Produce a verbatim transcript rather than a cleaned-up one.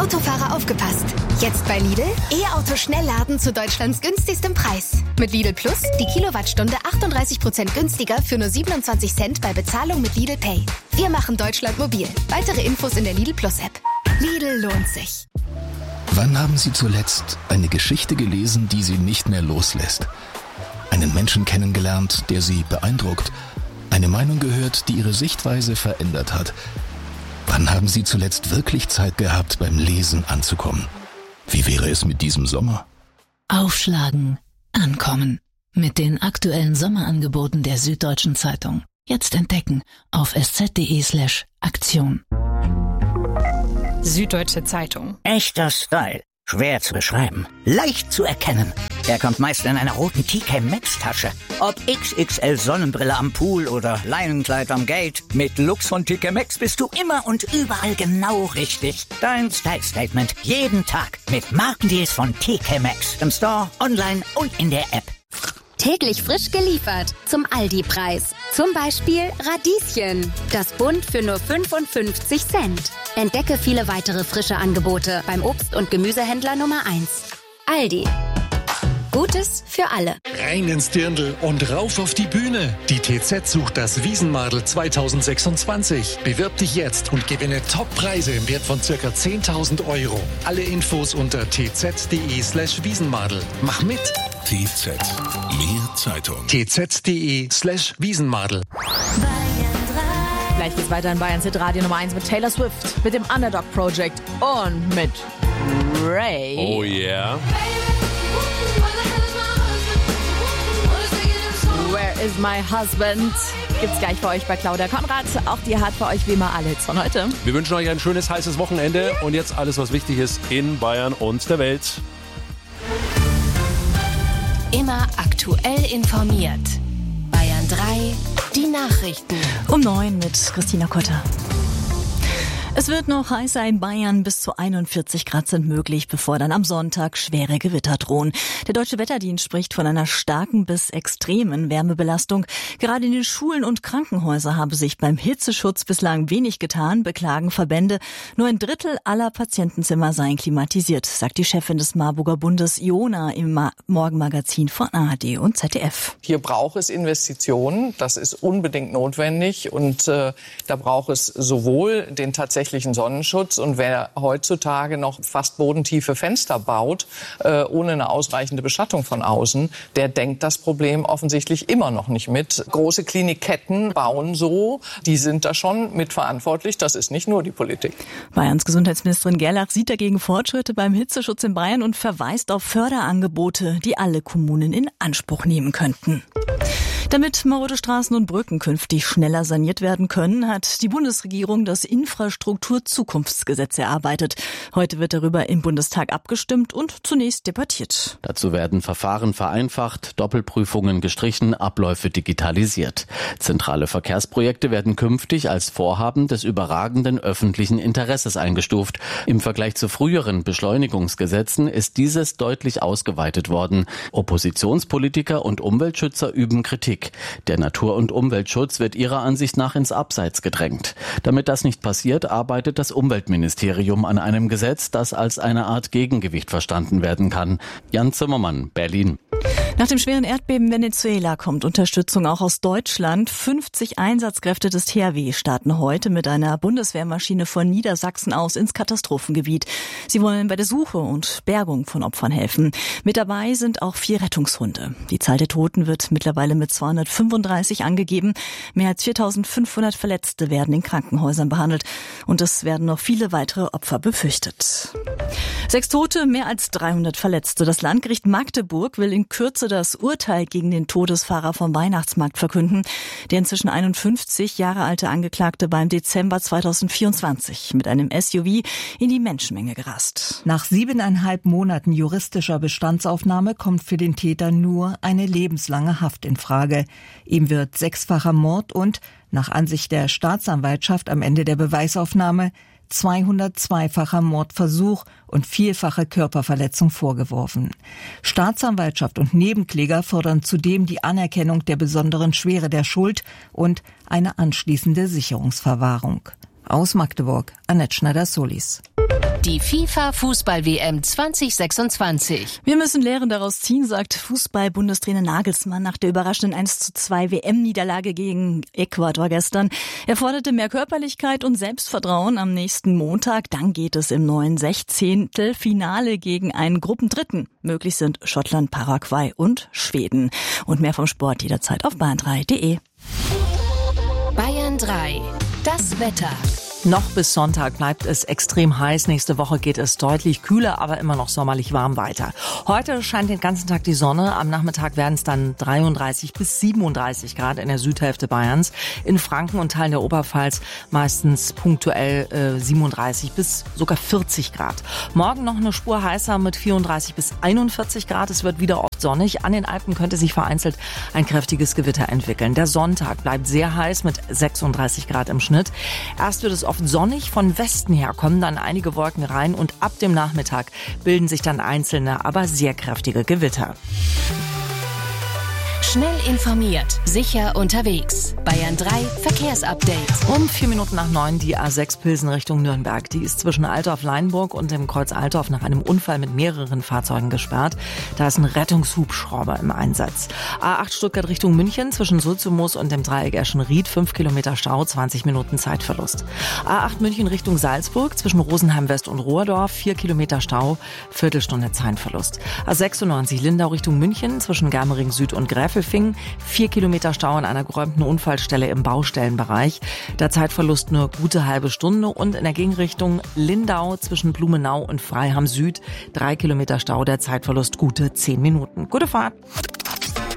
Autofahrer aufgepasst. Jetzt bei Lidl E-Auto Schnellladen zu Deutschlands günstigstem Preis. Mit Lidl Plus die Kilowattstunde achtunddreißig Prozent günstiger für nur siebenundzwanzig Cent bei Bezahlung mit Lidl Pay. Wir machen Deutschland mobil. Weitere Infos in der Lidl Plus App. Lidl lohnt sich. Wann haben Sie zuletzt eine Geschichte gelesen, die Sie nicht mehr loslässt? Einen Menschen kennengelernt, der Sie beeindruckt? Eine Meinung gehört, die Ihre Sichtweise verändert hat? Wann haben Sie zuletzt wirklich Zeit gehabt, beim Lesen anzukommen? Wie wäre es mit diesem Sommer? Aufschlagen, ankommen. Mit den aktuellen Sommerangeboten der Süddeutschen Zeitung. Jetzt entdecken auf sz.de slash Aktion. Süddeutsche Zeitung. Echter Style. Schwer zu beschreiben. Leicht zu erkennen. Er kommt meist in einer roten T K Maxx Tasche. Ob X X L Sonnenbrille am Pool oder Leinenkleid am Gate. Mit Looks von T K Maxx bist du immer und überall genau richtig. Dein Style Statement. Jeden Tag. Mit Markendeals von T K Maxx. Im Store, online und in der App. Täglich frisch geliefert zum Aldi-Preis. Zum Beispiel Radieschen. Das Bund für nur fünfundfünfzig Cent. Entdecke viele weitere frische Angebote beim Obst- und Gemüsehändler Nummer eins. Aldi. Gutes für alle. Rein ins Dirndl und rauf auf die Bühne. Die T Z sucht das Wiesenmadel zweitausendsechsundzwanzig. Bewirb dich jetzt und gewinne Top-Preise im Wert von ca. zehntausend Euro. Alle Infos unter tz.de slash Wiesenmadel. Mach mit! T Z. Mehr Zeitung. tz.de slash Wiesenmadel. Gleich geht's weiter in Bayerns Hit Radio Nummer eins mit Taylor Swift, mit dem Underdog Project und mit Ray. Oh yeah. Where is my husband? Gibt's gleich für euch bei Claudia Konrad. Auch die hat für euch wie immer alle Hits von heute. Wir wünschen euch ein schönes, heißes Wochenende und jetzt alles, was wichtig ist in Bayern und der Welt. Immer aktuell informiert. Bayern drei, die Nachrichten. Um neun mit Christina Kotter. Es wird noch heißer in Bayern, bis zu einundvierzig Grad sind möglich, bevor dann am Sonntag schwere Gewitter drohen. Der Deutsche Wetterdienst spricht von einer starken bis extremen Wärmebelastung. Gerade in den Schulen und Krankenhäusern habe sich beim Hitzeschutz bislang wenig getan, beklagen Verbände. Nur ein Drittel aller Patientenzimmer seien klimatisiert, sagt die Chefin des Marburger Bundes Iona im Ma- Morgenmagazin von A R D und Z D F. Hier braucht es Investitionen, das ist unbedingt notwendig und äh, da braucht es sowohl den tatsächlichen Sonnenschutz und wer heutzutage noch fast bodentiefe Fenster baut, äh, ohne eine ausreichende Beschattung von außen, der denkt das Problem offensichtlich immer noch nicht mit. Große Klinikketten bauen so, die sind da schon mitverantwortlich, das ist nicht nur die Politik. Bayerns Gesundheitsministerin Gerlach sieht dagegen Fortschritte beim Hitzeschutz in Bayern und verweist auf Förderangebote, die alle Kommunen in Anspruch nehmen könnten. Damit marode Straßen und Brücken künftig schneller saniert werden können, hat die Bundesregierung das Infrastrukturzukunftsgesetz erarbeitet. Heute wird darüber im Bundestag abgestimmt und zunächst debattiert. Dazu werden Verfahren vereinfacht, Doppelprüfungen gestrichen, Abläufe digitalisiert. Zentrale Verkehrsprojekte werden künftig als Vorhaben des überragenden öffentlichen Interesses eingestuft. Im Vergleich zu früheren Beschleunigungsgesetzen ist dieses deutlich ausgeweitet worden. Oppositionspolitiker und Umweltschützer üben Kritik. Der Natur- und Umweltschutz wird ihrer Ansicht nach ins Abseits gedrängt. Damit das nicht passiert, arbeitet das Umweltministerium an einem Gesetz, das als eine Art Gegengewicht verstanden werden kann. Jan Zimmermann, Berlin. Nach dem schweren Erdbeben Venezuela kommt Unterstützung auch aus Deutschland. fünfzig Einsatzkräfte des T H W starten heute mit einer Bundeswehrmaschine von Niedersachsen aus ins Katastrophengebiet. Sie wollen bei der Suche und Bergung von Opfern helfen. Mit dabei sind auch vier Rettungshunde. Die Zahl der Toten wird mittlerweile mit zweihundertfünfunddreißig angegeben. Mehr als viertausendfünfhundert Verletzte werden in Krankenhäusern behandelt. Und es werden noch viele weitere Opfer befürchtet. Sechs Tote, mehr als dreihundert Verletzte. Das Landgericht Magdeburg will in Kürze das Urteil gegen den Todesfahrer vom Weihnachtsmarkt verkünden. Der inzwischen einundfünfzig Jahre alte Angeklagte war im Dezember zweitausendvierundzwanzig mit einem S U V in die Menschenmenge gerast. Nach siebeneinhalb Monaten juristischer Bestandsaufnahme kommt für den Täter nur eine lebenslange Haft in Frage. Ihm wird sechsfacher Mord und, nach Ansicht der Staatsanwaltschaft am Ende der Beweisaufnahme, zweihundertzweifacher Mordversuch und vielfache Körperverletzung vorgeworfen. Staatsanwaltschaft und Nebenkläger fordern zudem die Anerkennung der besonderen Schwere der Schuld und eine anschließende Sicherungsverwahrung. Aus Magdeburg, Annette Schneider-Solis. Die FIFA-Fußball-W M zwanzig sechsundzwanzig. Wir müssen Lehren daraus ziehen, sagt Fußball-Bundestrainer Nagelsmann nach der überraschenden eins zu zwei W M-Niederlage gegen Ecuador gestern. Er forderte mehr Körperlichkeit und Selbstvertrauen am nächsten Montag. Dann geht es im neuen Sechzehntelfinale gegen einen Gruppendritten. Möglich sind Schottland, Paraguay und Schweden. Und mehr vom Sport jederzeit auf bayern drei punkt de. Bayern drei. Das Wetter. Noch bis Sonntag bleibt es extrem heiß. Nächste Woche geht es deutlich kühler, aber immer noch sommerlich warm weiter. Heute scheint den ganzen Tag die Sonne. Am Nachmittag werden es dann dreiunddreißig bis siebenunddreißig Grad in der Südhälfte Bayerns. In Franken und Teilen der Oberpfalz meistens punktuell äh, siebenunddreißig bis sogar vierzig Grad. Morgen noch eine Spur heißer mit vierunddreißig bis einundvierzig Grad. Es wird wieder oft sonnig. An den Alpen könnte sich vereinzelt ein kräftiges Gewitter entwickeln. Der Sonntag bleibt sehr heiß mit sechsunddreißig Grad im Schnitt. Erst wird es oft sonnig, von Westen her kommen dann einige Wolken rein und ab dem Nachmittag bilden sich dann einzelne, aber sehr kräftige Gewitter. Schnell informiert, sicher unterwegs. Bayern drei Verkehrsupdate. Um vier Minuten nach neun die A sechs Pilsen Richtung Nürnberg. Die ist zwischen Altdorf-Leinburg und dem Kreuz Altdorf nach einem Unfall mit mehreren Fahrzeugen gesperrt. Da ist ein Rettungshubschrauber im Einsatz. A acht Stuttgart Richtung München zwischen Sulzumoos und dem Dreieck Eschenried. fünf Kilometer Stau, zwanzig Minuten Zeitverlust. A acht München Richtung Salzburg zwischen Rosenheim West und Rohrdorf. vier Kilometer Stau, Viertelstunde Zeitverlust. A sechsundneunzig Lindau Richtung München zwischen Germering Süd und Gräfelfingen. Vier Kilometer Stau an einer geräumten Unfallstelle im Baustellenbereich. Der Zeitverlust eine gute halbe Stunde und in der Gegenrichtung Lindau zwischen Blumenau und Freiham Süd. Drei Kilometer Stau, der Zeitverlust gute zehn Minuten. Gute Fahrt!